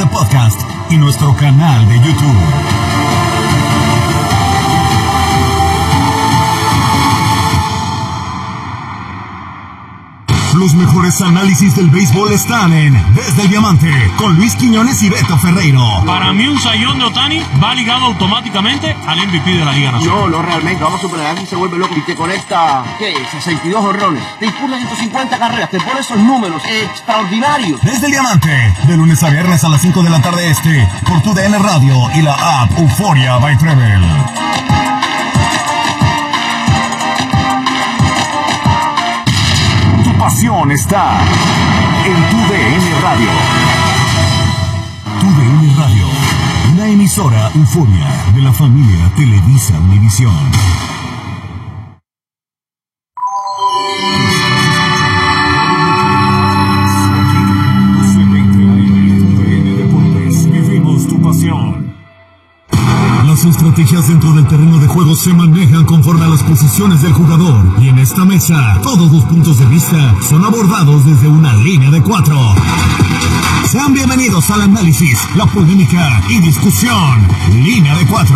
de podcast y nuestro canal de YouTube. Los mejores análisis del béisbol están en Desde el Diamante, con Luis Quiñones y Beto Ferreiro. Para mí un sayón de Ohtani va ligado automáticamente al MVP de la Liga Nacional. No, realmente, vamos a superar, si se vuelve loco y te conecta, 62 horrones, te impulsa 150 carreras, te pone esos números extraordinarios. Desde el Diamante, de lunes a viernes a las 5 de la tarde por TUDN Radio y la app Euforia by Treble. Pasión está en TUDN Radio. TUDN Radio, una emisora Euforia de la familia Televisa Univisión. Vivimos tu pasión. Las estrategias dentro del terreno de juego se manejan conforme a las posiciones del jugador, y en esta mesa todos los puntos de vista son abordados desde una línea de 4. Sean bienvenidos al análisis, la polémica y discusión. Línea de 4.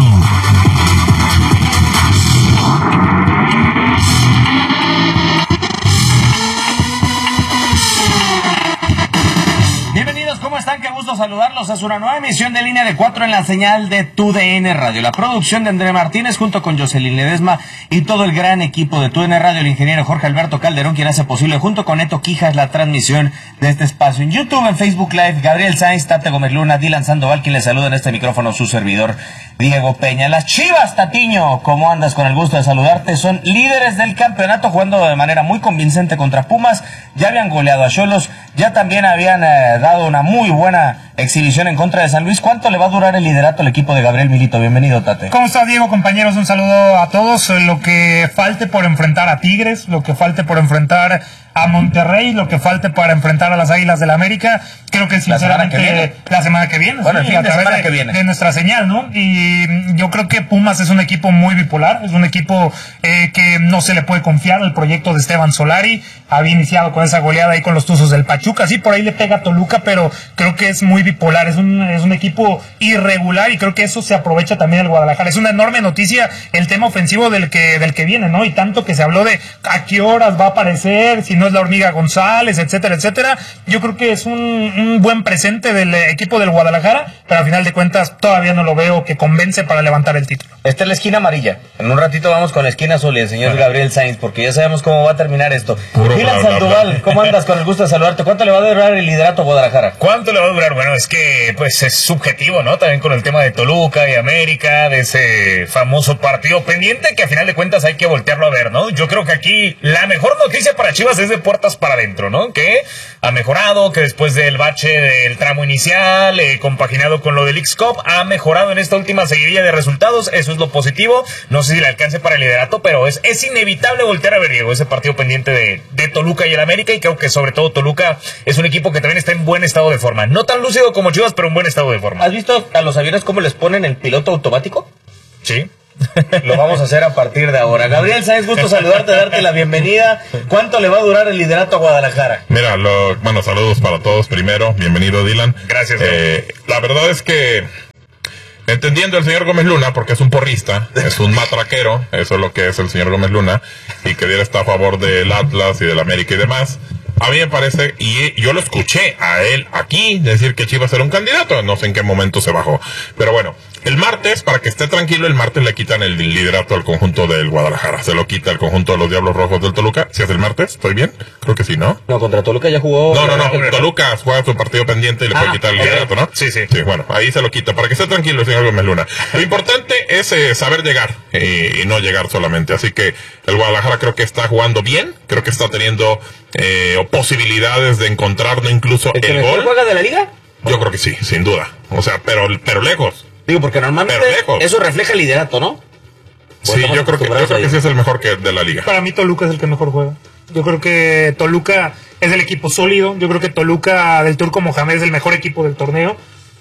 ¿Cómo están? Qué gusto saludarlos. Es una nueva emisión de Línea de 4 en la señal de TUDN Radio. La producción de André Martínez junto con Jocelyn Ledesma y todo el gran equipo de TUDN Radio, el ingeniero Jorge Alberto Calderón, quien hace posible junto con Neto Quijas la transmisión de este espacio en YouTube, en Facebook Live. Gabriel Sainz, Tate Gómez Luna, Dylan Sandoval, quien le saluda en este micrófono, su servidor Diego Peña. Las Chivas, Tatiño, ¿cómo andas? Con el gusto de saludarte. Son líderes del campeonato, jugando de manera muy convincente contra Pumas. Ya habían goleado a Xolos, ya también habían dado una muy buena exhibición en contra de San Luis. ¿Cuánto le va a durar el liderato al equipo de Gabriel Milito? Bienvenido, Tate. ¿Cómo está, Diego? Compañeros, un saludo a todos. Lo que falte por enfrentar a Tigres, lo que falte por enfrentar a Monterrey, lo que falte para enfrentar a las Águilas del la América, creo que sinceramente la semana que viene, bueno, sí, a través de nuestra señal, ¿no? Y yo creo que Pumas es un equipo muy bipolar, es un equipo que no se le puede confiar al proyecto de Esteban Solari. Había iniciado con esa goleada ahí con los Tuzos del Pachuca, sí, por ahí le pega a Toluca, pero creo que es muy bipolar, es un equipo irregular, y creo que eso se aprovecha también el Guadalajara. Es una enorme noticia el tema ofensivo del que viene, ¿no? Y tanto que se habló de a qué horas va a aparecer, si no es la Hormiga González, etcétera, etcétera. Yo creo que es un buen presente del equipo del Guadalajara, pero al final de cuentas todavía no lo veo que convence para levantar el título. Esta es la esquina amarilla. En un ratito vamos con la esquina azul y el señor Gabriel Sainz, porque ya sabemos cómo va a terminar esto. Dylan Sandoval, ¿cómo andas? Con el gusto de saludarte. ¿Cuánto le va a durar el liderato a Guadalajara? ¿Cuánto le va a durar? Bueno, es que pues es subjetivo, ¿no? También con el tema de Toluca y América, de ese famoso partido pendiente que a final de cuentas hay que voltearlo a ver, ¿no? Yo creo que aquí la mejor noticia para Chivas es de puertas para adentro, ¿no? Que ha mejorado, que después del bache del tramo inicial, compaginado con lo del X-Cup, ha mejorado en esta última seguidilla de resultados. Eso es lo positivo. No sé si le alcance para el liderato, pero es inevitable voltear a ver, Diego, ese partido pendiente de Toluca y el América, y creo que sobre todo Toluca es un equipo que también está en buen estado de forma. No tan lúcido como Chivas, pero en buen estado de forma. ¿Has visto a los aviones cómo les ponen el piloto automático? Sí. Lo vamos a hacer a partir de ahora. Gabriel Sainz, gusto saludarte, darte la bienvenida. ¿Cuánto le va a durar el liderato a Guadalajara? Mira, bueno, saludos para todos primero. Bienvenido, Dylan. Gracias. La verdad es que, entendiendo al señor Gómez Luna, porque es un porrista, es un matraquero, eso es lo que es el señor Gómez Luna, y que él está a favor del Atlas y del América y demás. A mí me parece, y yo lo escuché a él aquí decir que Chivas era un candidato, no sé en qué momento se bajó. Pero bueno, el martes, para que esté tranquilo, el martes le quitan el liderato al conjunto del Guadalajara. Se lo quita el conjunto de los Diablos Rojos del Toluca. ¿Si es el martes? ¿Estoy bien? Creo que sí, ¿no? No, contra Toluca ya jugó. No. Toluca juega su partido pendiente y le puede quitar el liderato, ¿no? Sí. Sí, bueno, ahí se lo quita. Para que esté tranquilo el señor Gómez Luna. Lo importante es saber llegar y no llegar solamente. Así que el Guadalajara creo que está jugando bien. Creo que está teniendo posibilidades de encontrarlo incluso ¿El gol. mejor juega de la liga? Yo creo que sí, sin duda. O sea, pero lejos. Digo, porque normalmente eso refleja el liderato, ¿no? Sí, yo creo que sí es el mejor de la liga. Para mí Toluca es el que mejor juega. Yo creo que Toluca es el equipo sólido. Yo creo que Toluca del Turco Mohamed es el mejor equipo del torneo.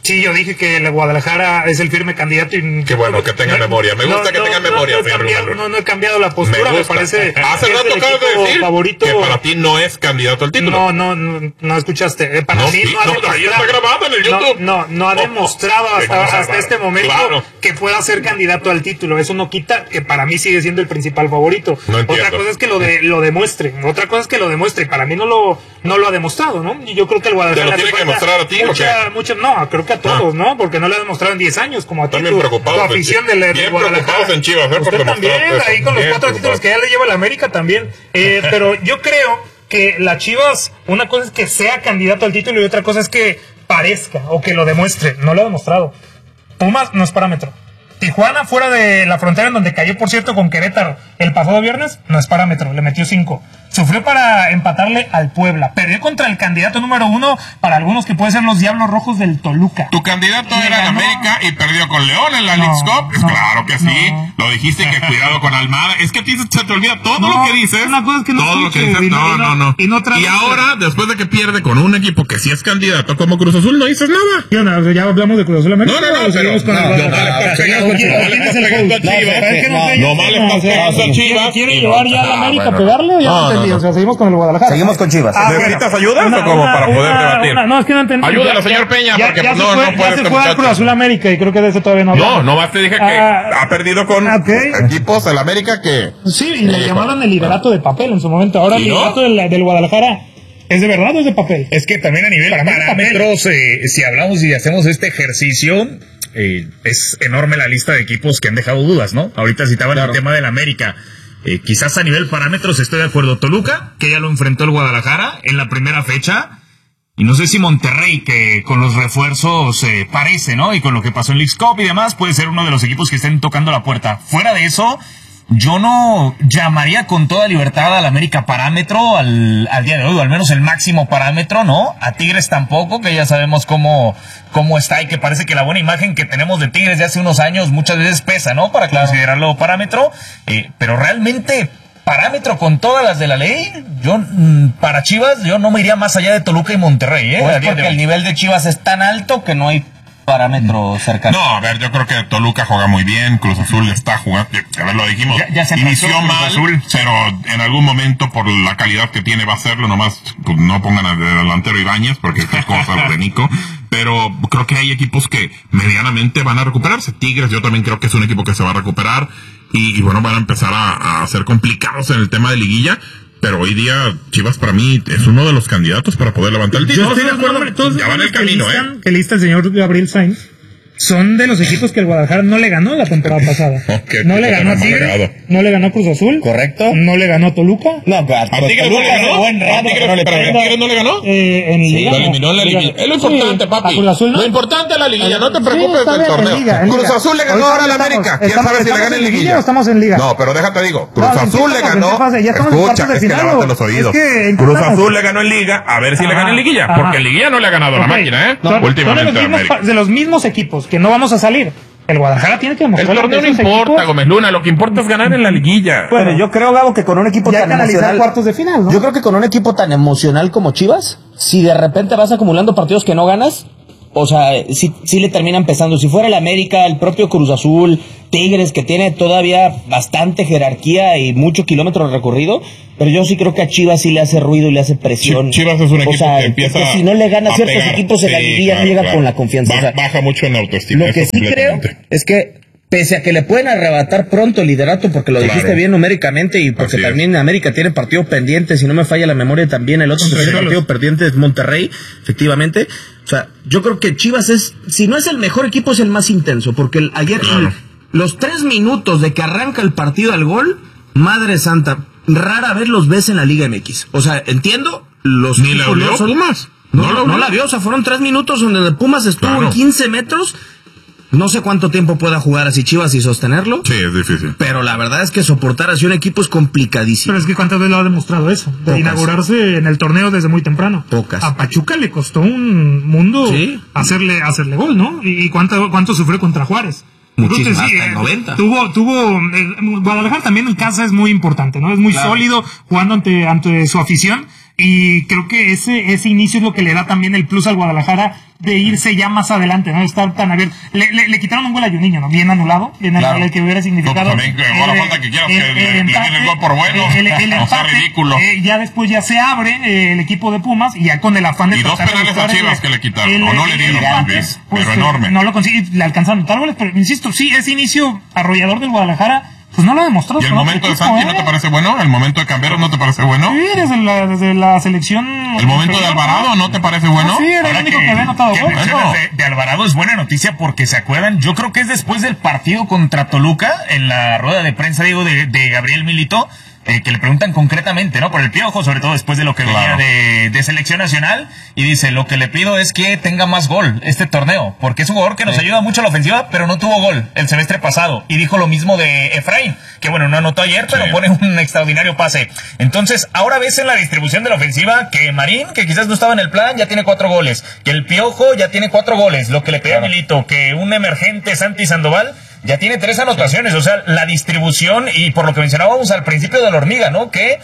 Sí, yo dije que el Guadalajara es el firme candidato. Y qué bueno que tenga memoria. Me gusta que tenga memoria. No he cambiado la postura. Me parece. Hace rato acabas de decir favorito, que para ti no es candidato al título. No escuchaste. Para mí ahí está grabado en el YouTube. No ha demostrado hasta este momento que pueda ser candidato al título. Eso no quita que para mí sigue siendo el principal favorito. Otra cosa es que lo demuestre. Y para mí no lo ha demostrado, ¿no? Y yo creo que el Guadalajara. ¿Te lo tiene que demostrar a ti? No, creo que a todos, ¿no? Porque no lo ha demostrado en 10 años, como a ti, tu afición del Guadalajara. En Chivas, usted también, ahí con los 4 títulos que ya le lleva la América también. Pero yo creo que las Chivas, una cosa es que sea candidato al título y otra cosa es que parezca o que lo demuestre. No lo ha demostrado. Pumas no es parámetro. Tijuana, fuera de la frontera, en donde cayó, por cierto, con Querétaro el pasado viernes, no es parámetro, le metió 5. Sufrió para empatarle al Puebla. Perdió contra el candidato número 1, para algunos que pueden ser los Diablos Rojos del Toluca. Tu candidato era el América y perdió con León en la Leagues Cup. Claro que sí. Lo dijiste, que cuidado con Almada. Es que a ti se te olvida todo lo que dices. Una cosa es que todo lo que dices. No. Y ahora, después de que pierde con un equipo que sí es candidato como Cruz Azul, no dices nada. Ya hablamos de Cruz Azul América. Nomás le estás pegando al Chivas. ¿Quiere llevar ya a la América a pegarle o ya no entendí? O sea, seguimos con el Guadalajara. Seguimos con Chivas. ¿Necesitas ayuda o como para poder debatir? No, es que no entendí. Ayúdale, señor Peña, porque no puede. Ya se fue a Cruz Azul América y creo que de eso todavía no hablamos. No, nomás te dije que ha perdido con equipos del América que... Sí, y le llamaban el liderato de papel en su momento. Ahora el liderato del Guadalajara... ¿Es de verdad o es de papel? Es que también a nivel parámetros, si hablamos y hacemos este ejercicio, es enorme la lista de equipos que han dejado dudas, ¿no? Ahorita citaban el tema del América. Quizás a nivel parámetros estoy de acuerdo. Toluca, que ya lo enfrentó el Guadalajara en la primera fecha. Y no sé si Monterrey, que con los refuerzos parece, ¿no? Y con lo que pasó en Leagues Cup y demás, puede ser uno de los equipos que estén tocando la puerta. Fuera de eso... Yo no llamaría con toda libertad al América parámetro al día de hoy, o al menos el máximo parámetro, ¿no? A Tigres tampoco, que ya sabemos cómo está y que parece que la buena imagen que tenemos de Tigres de hace unos años muchas veces pesa, ¿no? Para considerarlo parámetro, pero realmente parámetro con todas las de la ley, yo para Chivas, yo no me iría más allá de Toluca y Monterrey, Pues porque el nivel de Chivas es tan alto que no hay parámetro cercano. No, a ver, yo creo que Toluca juega muy bien, Cruz Azul está jugando, a ver, lo dijimos, ya se inició pasó, mal, Azul. pero en algún momento por la calidad que tiene va a hacerlo, nomás pues, no pongan al delantero Ibáñez, porque es cosa de Nico, pero creo que hay equipos que medianamente van a recuperarse. Tigres yo también creo que es un equipo que se va a recuperar, y bueno, van a empezar a ser complicados en el tema de liguilla. Pero hoy día Chivas para mí es uno de los candidatos para poder levantar el título. Yo estoy de acuerdo. Todos ya van el camino, que lista el señor Gabriel Sainz son de los equipos que el Guadalajara no le ganó la temporada pasada. No le ganó a Tigres, no le ganó a Cruz Azul. Correcto. No le ganó a Toluca. No, pero ¿A Tigres no le ganó? ¿A Tigres no le ganó? En Liga. Lo eliminó en la liguilla. Es lo importante, papi. Lo importante es la liguilla. No te preocupes del torneo. Cruz Azul le ganó ahora a la América. ¿Quién sabe si le gana en liguilla? Estamos en Liga. No, pero déjate digo. Cruz Azul le ganó. Escucha, es que lávate los oídos. Cruz Azul le ganó en Liga. A ver si le gana en liguilla. Porque en liguilla no le ha ganado la máquina, ¿eh? Últimamente a América. De los mismos equipos que no vamos a salir. El Guadalajara tiene que demostrar. El torneo no importa, Gómez Luna, lo que importa es ganar en la liguilla. Bueno, yo creo, Gabo, que con un equipo tan emocional, cuartos de final, ¿no? Yo creo que con un equipo tan emocional como Chivas, si de repente vas acumulando partidos que no ganas, o sea, sí le terminan pesando. Si fuera el América, el propio Cruz Azul, Tigres, que tiene todavía bastante jerarquía y mucho kilómetro recorrido, pero yo sí creo que a Chivas sí le hace ruido y le hace presión. Chivas es un equipo que empieza que si no le gana a ciertos equipos en la liguilla, no llega con la confianza. Baja mucho en autoestima. Lo que sí creo es que pese a que le pueden arrebatar pronto el liderato, porque lo dijiste bien numéricamente y porque también América tiene partido pendiente, si no me falla la memoria, también el otro partido pendiente es Monterrey, efectivamente. O sea, yo creo que Chivas si no es el mejor equipo, es el más intenso, porque ayer los 3 minutos de que arranca el partido al gol, madre santa, rara vez los ves en la Liga MX. O sea, entiendo, los ni la vio Pumas. No la vio, o sea, fueron 3 minutos donde Pumas estuvo en 15 metros. No sé cuánto tiempo pueda jugar así Chivas y sostenerlo. Sí, es difícil. Pero la verdad es que soportar así un equipo es complicadísimo. Pero es que ¿cuántas veces lo ha demostrado eso? De inaugurarse en el torneo desde muy temprano. Pocas. A Pachuca le costó un mundo hacerle gol, ¿no? ¿Y cuánto sufrió contra Juárez? Muchísimo, hasta el 90. Guadalajara también en casa es muy importante, ¿no? Es muy sólido jugando ante su afición. Y creo que ese inicio es lo que le da también el plus al Guadalajara de irse ya más adelante, no estar tan abierto. Le quitaron un gol a Juninho, ¿no? Bien anulado, el que hubiera significado. No, también, ahora falta que quieras que le den el gol por bueno, o sea, ridículo. Ya después ya se abre el equipo de Pumas y ya con el afán de. Y dos penales a Chivas que le quitaron, o no le dieron también, pero enorme. No lo consigue, le alcanzaron a anotar goles, pero insisto, sí, ese inicio arrollador del Guadalajara, pues no lo ha demostrado. ¿Y el momento de Santi no te parece bueno? ¿El momento de Camberos no te parece bueno? Sí, desde la selección. ¿El momento de Alvarado no te parece bueno? Sí, era el único que había anotado gol. De Alvarado es buena noticia porque se acuerdan, yo creo que es después del partido contra Toluca, en la rueda de prensa, digo, de Gabriel Milito, que le preguntan concretamente, ¿no? Por el Piojo, sobre todo después de lo que venía de selección nacional, y dice, lo que le pido es que tenga más gol este torneo, porque es un jugador que nos ayuda mucho a la ofensiva, pero no tuvo gol el semestre pasado, y dijo lo mismo de Efraín, que bueno, no anotó ayer, pero pone un extraordinario pase. Entonces, ahora ves en la distribución de la ofensiva que Marín, que quizás no estaba en el plan, ya tiene 4 goles, que el Piojo ya tiene 4 goles, lo que le pedía a Milito, que un emergente Santi Sandoval ya tiene 3 anotaciones, o sea, la distribución, y por lo que mencionábamos al principio de la hormiga, ¿no? Que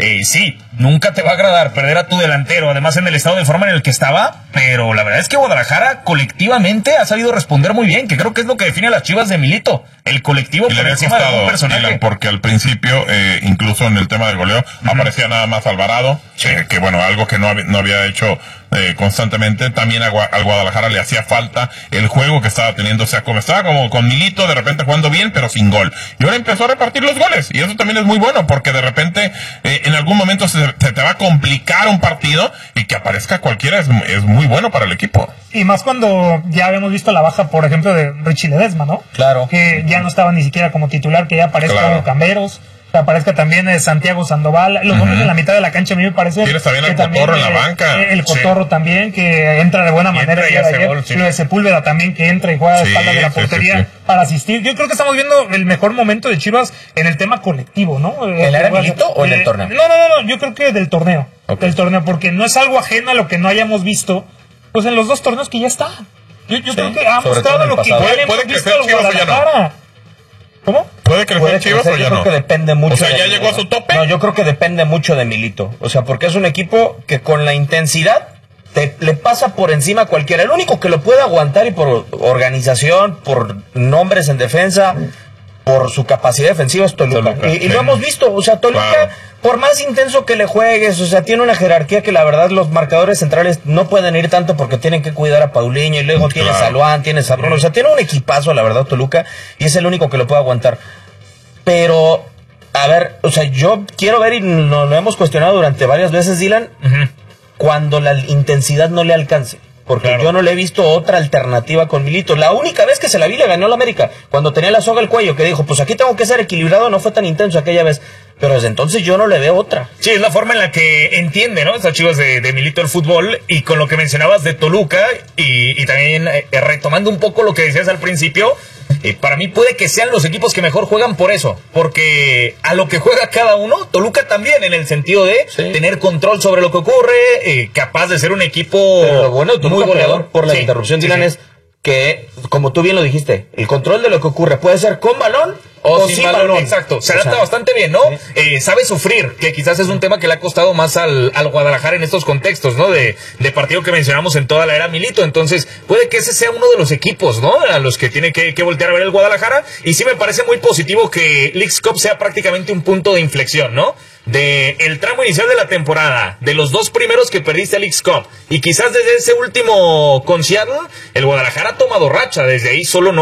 sí, nunca te va a agradar perder a tu delantero, además en el estado de forma en el que estaba, pero la verdad es que Guadalajara colectivamente ha sabido responder muy bien, que creo que es lo que define a las Chivas de Milito, el colectivo por encima de un personaje. Porque al principio, incluso en el tema del goleo, aparecía nada más Alvarado, que bueno, algo que no había hecho constantemente. También al Guadalajara le hacía falta el juego que estaba teniendo, o sea, como estaba como con Milito de repente jugando bien pero sin gol, y ahora empezó a repartir los goles, y eso también es muy bueno, porque de repente en algún momento se te va a complicar un partido, y que aparezca cualquiera es muy bueno para el equipo. Y más cuando ya habíamos visto la baja, por ejemplo, de Richie Ledesma, ¿no? Claro. Que ya no estaba ni siquiera como titular, que ya aparezca Camberos, que aparezca también Santiago Sandoval, los hombres en la mitad de la cancha. A mí me parece tienes también el Cotorro en la banca, el Cotorro también, que entra de buena manera el día de ayer, lo de Sepúlveda también, que entra y juega de espaldas de la portería para asistir. Yo creo que estamos viendo el mejor momento de Chivas en el tema colectivo, ¿no? ¿En el Milito o en el torneo? No, yo creo que del torneo, del torneo, porque no es algo ajeno a lo que no hayamos visto pues en los 2 torneos que ya está. Yo creo que ha mostrado lo que ya hemos visto al Guadalajara. ¿Cómo? ¿Puede crecer Chivas o ya no? Yo creo que depende mucho. O sea, ¿ya llegó a su tope? No, yo creo que depende mucho de Milito. O sea, porque es un equipo que con la intensidad le pasa por encima a cualquiera. El único que lo puede aguantar, y por organización, por nombres en defensa, por su capacidad defensiva, es Toluca. Y lo hemos visto. O sea, Toluca, por más intenso que le juegues, o sea, tiene una jerarquía que la verdad los marcadores centrales no pueden ir tanto porque tienen que cuidar a Paulinho, y luego tienes a Luan, tienes a Bruno. O sea, tiene un equipazo, la verdad, Toluca, y es el único que lo puede aguantar. Pero, a ver, o sea, yo quiero ver, y nos lo hemos cuestionado durante varias veces, Dylan, cuando la intensidad no le alcance. Porque yo no le he visto otra alternativa con Milito. La única vez que se la vi le ganó a la América, cuando tenía la soga al cuello, que dijo, pues aquí tengo que ser equilibrado, no fue tan intenso aquella vez. Pero desde entonces yo no le veo otra. Sí, es la forma en la que entiende, ¿no? Estas Chivas de Milito el fútbol, y con lo que mencionabas de Toluca, y también retomando un poco lo que decías al principio, para mí puede que sean los equipos que mejor juegan por eso, porque a lo que juega cada uno, Toluca también, en el sentido de tener control sobre lo que ocurre, capaz de ser un equipo lo bueno de Toluca, muy goleador. Por la interrupción, Dylan, es que, como tú bien lo dijiste, el control de lo que ocurre puede ser con balón o sin balón. Exacto, se adapta bastante bien, ¿no? Sabe sufrir, que quizás es un tema que le ha costado más al Guadalajara en estos contextos, ¿no? De partido que mencionamos en toda la era Milito. Entonces, puede que ese sea uno de los equipos, ¿no? A los que tiene que voltear a ver el Guadalajara. Y sí me parece muy positivo que Leagues Cup sea prácticamente un punto de inflexión, ¿no? De el tramo inicial de la temporada, de los 2 primeros que perdiste a Leagues Cup, y quizás desde ese último con Seattle, el Guadalajara ha tomado racha, desde ahí solo no